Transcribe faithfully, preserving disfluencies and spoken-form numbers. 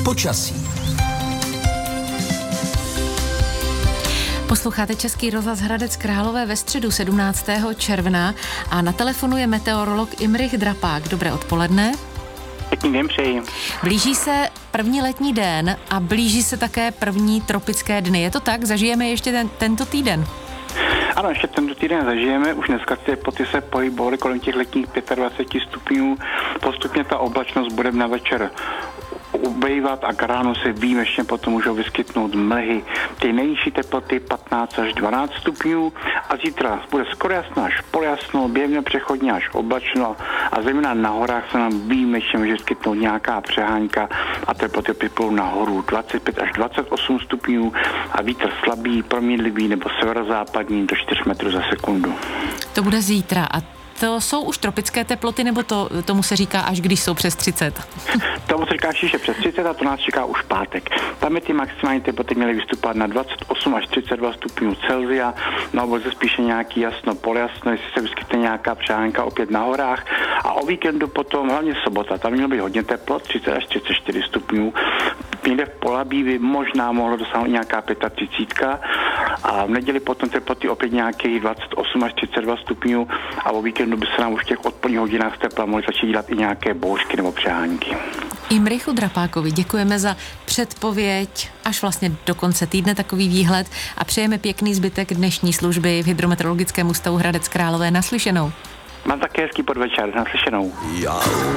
Počasí. Posloucháte Český rozhlas Hradec Králové ve středu sedmnáctého června a na telefonu je meteorolog Imrich Drapák. Dobré odpoledne. Pěkný den přeji. Blíží se první letní den a blíží se také první tropické dny. Je to tak? Zažijeme ještě ten, tento týden? Ano, ještě tento týden zažijeme. Už dneska ty teploty se pohybovaly kolem těch letních dvacet pět stupňů. Postupně ta oblačnost bude na večer ubejvat a k ránu se výjimečně potom můžou vyskytnout mlhy. Ty nejnižší teploty patnáct až dvanáct stupňů a zítra bude skoro jasno až poljasno, běžně přechodně až oblačno a zejména na horách se nám výjimečně může vyskytnout nějaká přehánka a teploty plynou nahoru dvacet pět až dvacet osm stupňů a vítr slabý, promídlivý nebo severozápadní do čtyři metrů za sekundu. To bude zítra a to jsou už tropické teploty, nebo to, tomu se říká až když jsou přes třicet? Tomu se říká že přes třicet a to nás čeká už pátek. Tam je ty maximální teploty měly vystupovat na dvacet osm až třicet dva stupňů Celsia, no bude spíše nějaký jasno, poljasno, jestli se vyskytne nějaká přehánka opět na horách a o víkendu potom, hlavně sobota, tam mělo být hodně teplo, třicet až třicet čtyři stupňů. Někde v Polabí by možná mohlo dosáhnout nějaká třicet pět a v neděli potom teploty opět nějakých dvacet osm až třicet dva stupňů a o víkendu by se nám už v těch odpoledních hodinách z tepla mohly začít dělat i nějaké bouřky nebo přehánky. Imrichu Drapákovi děkujeme za předpověď až vlastně do konce týdne takový výhled a přejeme pěkný zbytek dnešní služby v Hydrometeorologickém ústavu Hradec Králové. Naslyšenou. Mám také hezký podvečer. Naslyšenou.